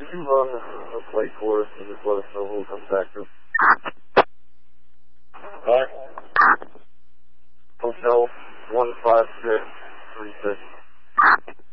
run a plate for us and just let us know who comes back to. Alright. Hotel 15636.